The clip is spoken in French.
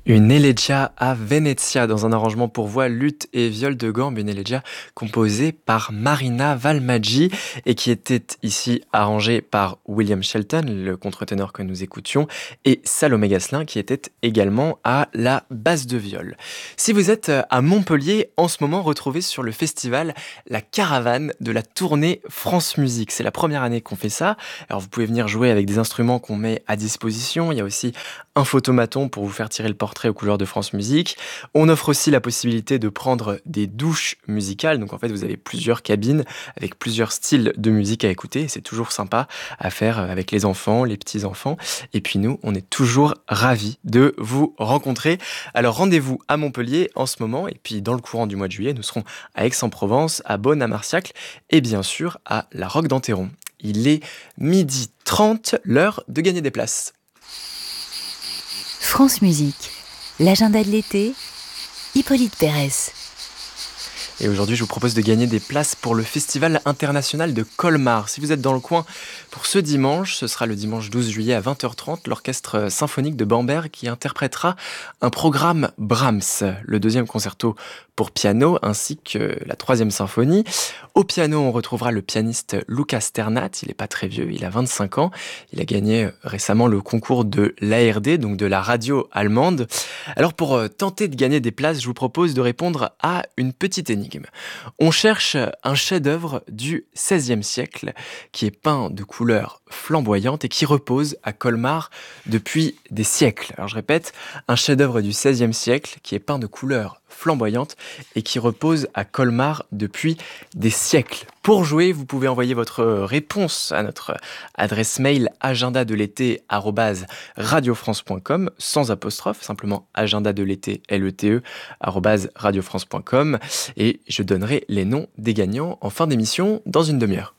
Une elegia a Venezia dans un arrangement pour voix, luth et viol de gambe, une elegia composée par Marina Valmaggi et qui était ici arrangée par William Shelton, le contre-ténor que nous écoutions, et Salomé Gasselin qui était également à la basse de viol. Si vous êtes à Montpellier, en ce moment, retrouvez sur le festival la caravane de la tournée France Musique. C'est la première année qu'on fait ça. Alors vous pouvez venir jouer avec des instruments qu'on met à disposition. Il y a aussi un photomaton pour vous faire tirer le portrait aux couleurs de France Musique. On offre aussi la possibilité de prendre des douches musicales. Donc en fait, vous avez plusieurs cabines avec plusieurs styles de musique à écouter. C'est toujours sympa à faire avec les enfants, les petits-enfants. Et puis nous, on est toujours ravis de vous rencontrer. Alors rendez-vous à Montpellier en ce moment. Et puis dans le courant du mois de juillet, nous serons à Aix-en-Provence, à Beaune, à Marciac et bien sûr à la Roque d'Enterron. Il est 12h30, l'heure de gagner des places. France Musique, l'agenda de l'été, Hippolyte Pérez. Et aujourd'hui, je vous propose de gagner des places pour le Festival international de Colmar. Si vous êtes dans le coin pour ce dimanche, ce sera le dimanche 12 juillet à 20h30, l'Orchestre symphonique de Bamberg qui interprétera un programme Brahms, le deuxième concerto pour piano ainsi que la troisième symphonie. Au piano, on retrouvera le pianiste Luca Sternat, il n'est pas très vieux, il a 25 ans. Il a gagné récemment le concours de l'ARD, donc de la radio allemande. Alors pour tenter de gagner des places, je vous propose de répondre à une petite énigme. On cherche un chef-d'œuvre du XVIe siècle qui est peint de couleurs flamboyantes et qui repose à Colmar depuis des siècles. Alors je répète, un chef-d'œuvre du XVIe siècle qui est peint de couleurs flamboyantes et qui repose à Colmar depuis des siècles. Pour jouer, vous pouvez envoyer votre réponse à notre adresse mail agendadelété@radiofrance.com sans apostrophe, simplement agendadelété @radiofrance.com et je donnerai les noms des gagnants en fin d'émission dans une demi-heure.